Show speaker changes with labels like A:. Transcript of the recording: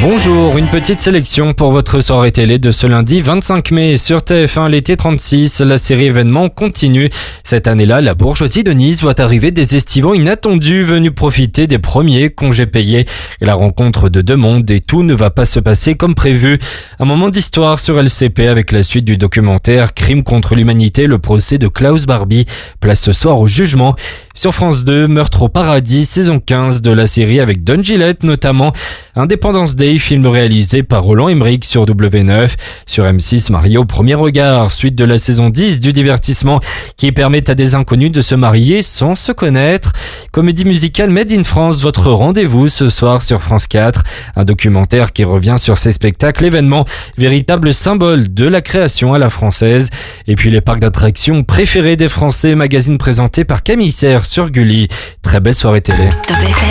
A: Bonjour, une petite sélection pour votre soirée télé de ce lundi 25 mai sur TF1, l'été 36. La série événement continue. Cette année-là, la bourgeoisie de Nice voit arriver des estivants inattendus venus profiter des premiers congés payés. Et la rencontre de deux mondes et tout ne va pas se passer comme prévu. Un moment d'histoire sur LCP avec la suite du documentaire Crime contre l'humanité, le procès de Klaus Barbie. Place ce soir au jugement. Sur France 2, Meurtre au paradis, saison 15 de la série avec Don Gillette notamment. Independence Day, film réalisé par Roland Emmerich sur W9. Sur M6, marié au premier regard, suite de la saison 10 du divertissement qui permet à des inconnus de se marier sans se connaître. Comédie musicale Made in France, votre rendez-vous ce soir sur France 4. Un documentaire qui revient sur ces spectacles événements, véritable symbole de la création à la française. Et puis les parcs d'attractions préférés des Français, magazine présenté par Camille Serre sur Gulli. Très belle soirée télé.